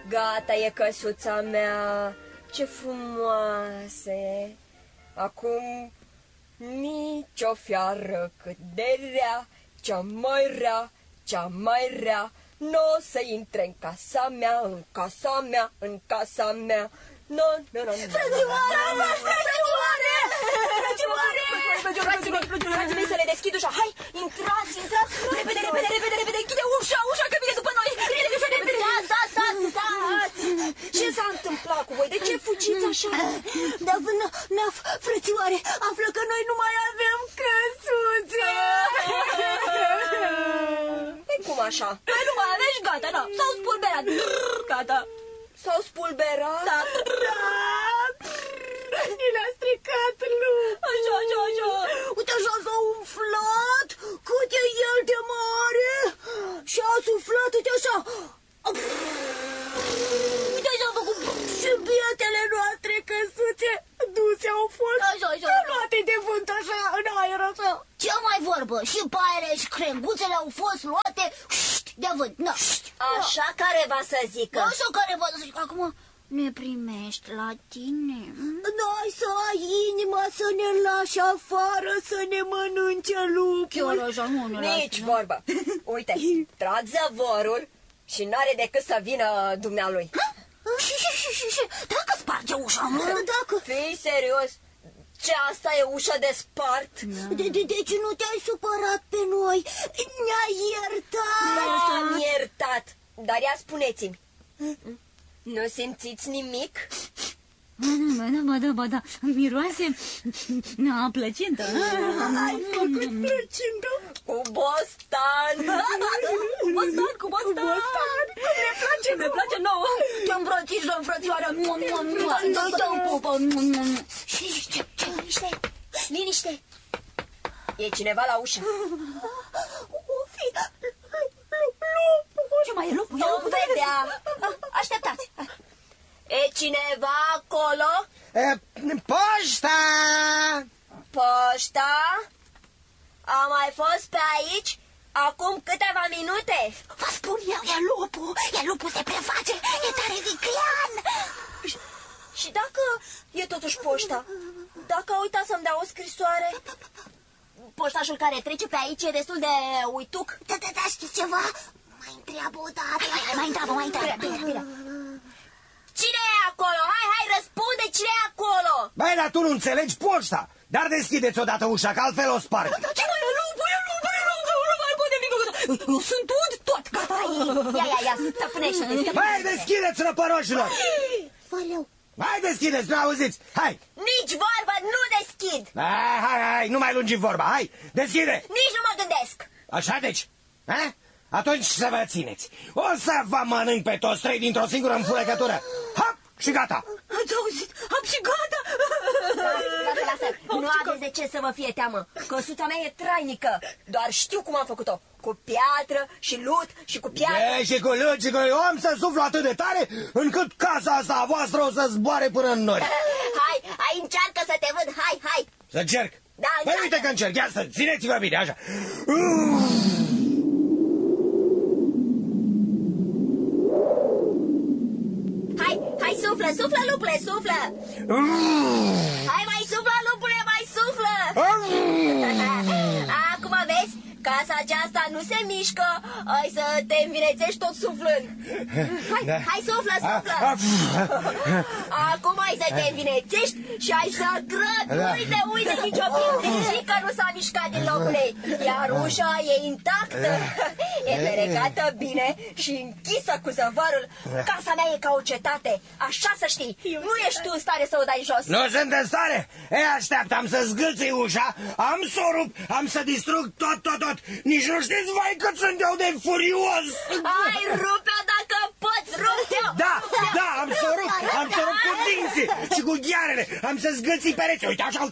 Gata e căsuța mea, ce frumoasă e. Acum nici o fiară cât de rea, cea mai rea, cea mai rea, n-o să intre în casa mea, în casa mea, în casa mea. No. Frații mei, să le deschid ușa. Hai, intrați. Repede, închide ușa, că vine după noi. Stați. Ce s-a întâmplat cu voi? De ce fugiți așa? Naf, frățioare, află că noi nu mai avem căsuță. Cum așa? Noi nu mai avem și gata, da. S-au spulberat. Gata. S-au spulberat? Da. Ni le-a stricat lupul. Așa. Uite, așa s-a umflat. Cât e el de mare. Și a suflat, uite așa. Uite, așa a făcut. Și bietele noastre căsuțe duse au fost. Așa. Luate de vânt așa, în aer așa. Ce mai vorbă? Și paiele și crenguțele au fost luate de vânt. Așa careva să zică. Așa careva să zică. Acum ne primești la tine. N-ai să ai inima să ne lași afară, să ne mănânce lupul. Nici vorbă. Uite, trag zăvorul și n-are decât să vină dumnealui. Și dacă sparge ușa, dacă... Fii serios? Ce, asta e ușa de spart? Deci nu te-ai supărat pe noi? Ne-ai iertat? M-am iertat. Dar ia spuneți-mi, nu simțiți nimic? Ba da, miroase a plăcintă. Ai făcut plăcintă? Cu bostan. Cu bostan. Ne place nouă. Te îmbrățișăm, frățioară. Îți dăm pupă. Liniște. E cineva la ușă. O fi lupul. Ce mai e lupul? Nu vedea. Așteptați. E cineva acolo? Poșta! Poșta? A mai fost pe aici acum câteva minute. Vă spun eu, e lupul se preface, e tare viclean. Și dacă e totuși poșta? Dacă a uitat să-mi dea o scrisoare? Poștașul care trece pe aici e destul de uituc. Da, știți ceva? Mai întreabă o dată. Mai întreabă. Bine. Cine e acolo? Hai, răspunde, cine e acolo? Băi, dar tu nu înțelegi poșta. Dar deschideți odată ușa, că altfel o sparg. Ce mai e lupul? Nu mai pot nimic. Eu sunt tot gata. Ia, stăpânește-te. Băi, deschideți, răpăroșilor. Valeu. Hai, deschideți, nu auziți, hai. Nici vorbă, nu deschid. Hai, nu mai lungi vorba, hai, deschide. Nici nu mă gândesc. Așa deci, ha? Atunci să vă țineți. O să vă mănânc pe toți trei dintr-o singură înfulecătură. Hop, și gata. Ați auzit? Am și gata. Lasă. Nu aveți de ce să vă fie teamă. Căsuța mea e trainică. Doar știu cum am făcut-o. Cu piatră și lut și cu piatră. Și cu lut și cu... Eu am să suflu atât de tare încât casa asta a voastră o să zboare până în nori. Hai, încearcă să te văd. Hai. Să încerc? Da, Păi uite că încerc. Ia să țineți-vă bine, așa. Hai, suflă, lupule, suflă. Hai, mai suflă, lupule, mai suflă. Acum vezi, casa aceasta nu se mișcă. Hai să te învinețești tot suflând. Hai, suflă. Acum hai să te învinețești și hai să grăbi. Uite, nicio pietrică nu s-a mișcat din locul ei. Iar ușa e intactă. E ferecată bine și închisă cu zăvorul. Casa mea e ca o cetate. Așa să știi. Nu ești tu în stare să o dai jos. Nu sunt în stare? Așteaptă, am să zgâlțui ușa, am să o rup, am să distrug tot. Nici nu știți, vai, cât sunt eu de furios. Hai, rupe-o dacă poți, rupe-o. Da, am să o rup cu dinții și cu ghearele. Am să zgâlții pereți. Uite așa.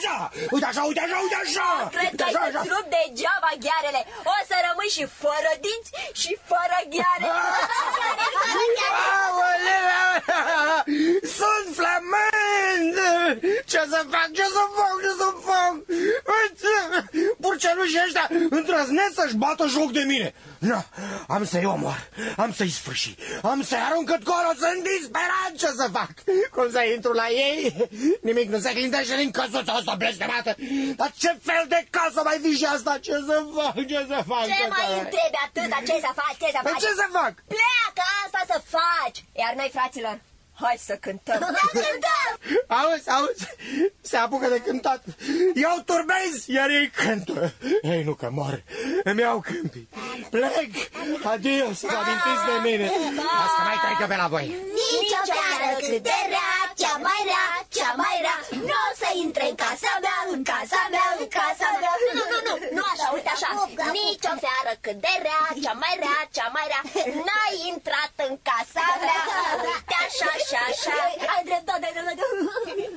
Cred că ai să-ți rup degeaba ghearele. O să rămâi și fără dinți și fără gheare. Sunt flămând. Ce să fac? Pur porcelușii ăștia îndrăznesc să-și bată joc de mine. No, am să-i omor, am să-i sfârși, am să-i arunc cât colo, sunt disperat, ce să fac? Cum să intru la ei? Nimic nu se clintește din căsuța asta blestemată. Dar ce fel de casă mai fi și asta? Ce să fac, ce să fac? Ce mai întrebi atâta? Ce să faci, ce să faci? Ce să fac? Pleacă, asta să faci! Iar noi, fraților, hai să cântăm! Auzi, se apucă de cântat. Eu turbez, iar ei cântă. Ei, nu că mor, îmi iau câmpii. Plec, adio, să vă amintiți de mine. Las că mai trecă pe la voi. Nici o fiară cât de rea, cea mai rea, cea mai rea, nu o să intre în casa mea, în casa mea, în casa mea. Nu așa, uite așa. Nici o fiară cât de rea, cea mai rea, cea mai rea, n-a intrat în casa mea. Uite așa, așa, așa.